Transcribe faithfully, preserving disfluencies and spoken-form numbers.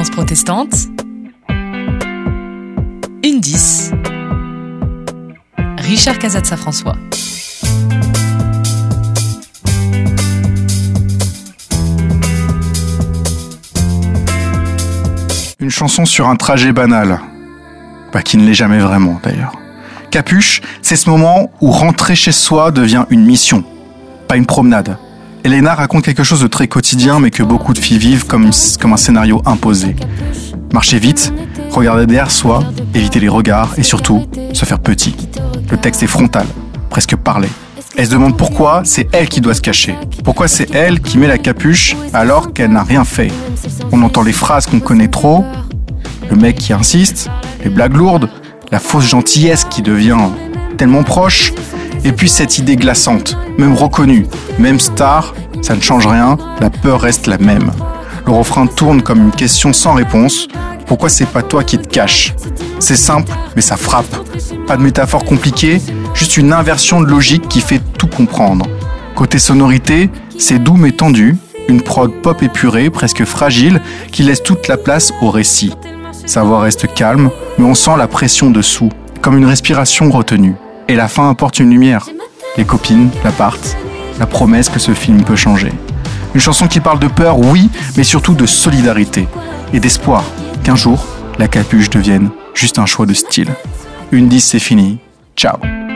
France protestante, une dix, Richard Casazza-François. Une chanson sur un trajet banal, bah, qui ne l'est jamais vraiment d'ailleurs. Capuche, c'est ce moment où rentrer chez soi devient une mission, pas une promenade. Elena raconte quelque chose de très quotidien, mais que beaucoup de filles vivent comme, comme un scénario imposé. Marcher vite, regarder derrière soi, éviter les regards et surtout, se faire petit. Le texte est frontal, presque parlé. Elle se demande pourquoi c'est elle qui doit se cacher. Pourquoi c'est elle qui met la capuche alors qu'elle n'a rien fait. On entend les phrases qu'on connaît trop, le mec qui insiste, les blagues lourdes, la fausse gentillesse qui devient tellement proche, et puis cette idée glaçante, même reconnue, même star, ça ne change rien, la peur reste la même. Le refrain tourne comme une question sans réponse, pourquoi c'est pas toi qui te caches ? C'est simple, mais ça frappe. Pas de métaphore compliquée, juste une inversion de logique qui fait tout comprendre. Côté sonorité, c'est doux mais tendu, une prod pop épurée, presque fragile, qui laisse toute la place au récit. Sa voix reste calme, mais on sent la pression dessous, comme une respiration retenue. Et la fin apporte une lumière. Les copines, l'appart, la promesse que ce film peut changer. Une chanson qui parle de peur, oui, mais surtout de solidarité et d'espoir qu'un jour, la capuche devienne juste un choix de style. Une dix, c'est fini. Ciao.